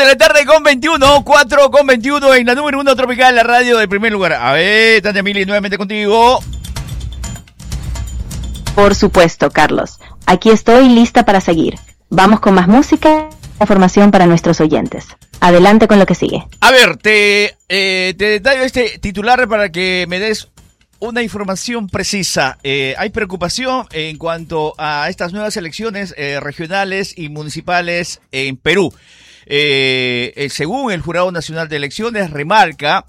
la tarde con 21, 4 con 21 en la número 1 tropical, la radio del primer lugar. A ver, Tania Mili, nuevamente contigo. Por supuesto, Carlos. Aquí estoy lista para seguir. Vamos con más música e información para nuestros oyentes. Adelante con lo que sigue. A ver, te detallo este titular para que me des una información precisa. Hay preocupación en cuanto a estas nuevas elecciones regionales y municipales en Perú. Según el Jurado Nacional de Elecciones remarca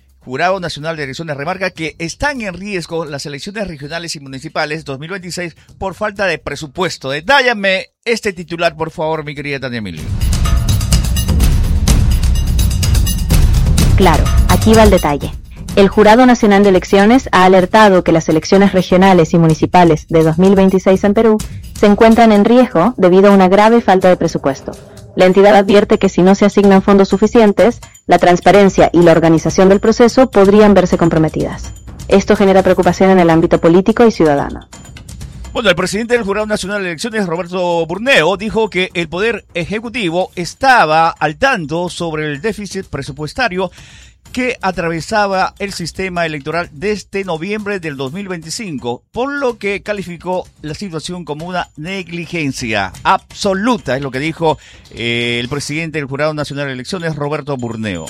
que están en riesgo las elecciones regionales y municipales 2026 por falta de presupuesto. Detállame este titular, por favor, mi querida Tania Mili. Claro, aquí va el detalle. El Jurado Nacional de Elecciones ha alertado que las elecciones regionales y municipales de 2026 en Perú se encuentran en riesgo debido a una grave falta de presupuesto. La entidad advierte que si no se asignan fondos suficientes, la transparencia y la organización del proceso podrían verse comprometidas. Esto genera preocupación en el ámbito político y ciudadano. Bueno, el presidente del Jurado Nacional de Elecciones, Roberto Burneo, dijo que el Poder Ejecutivo estaba al tanto sobre el déficit presupuestario que atravesaba el sistema electoral desde noviembre del 2025, por lo que calificó la situación como una negligencia absoluta, es lo que dijo el presidente del Jurado Nacional de Elecciones, Roberto Burneo.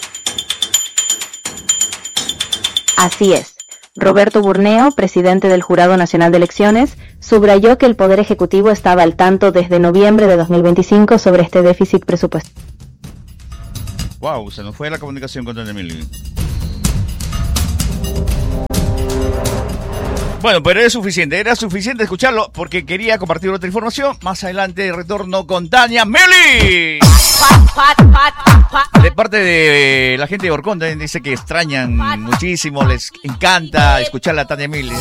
Así es. Roberto Burneo, presidente del Jurado Nacional de Elecciones, subrayó que el Poder Ejecutivo estaba al tanto desde noviembre de 2025 sobre este déficit presupuestario. Wow, se nos fue la comunicación con Tania Mili. Bueno, pero era suficiente escucharlo porque quería compartir otra información. Más adelante retorno con Tania Mili. De parte de la gente de Orconda, dice que extrañan muchísimo, les encanta escuchar a Tania Mili.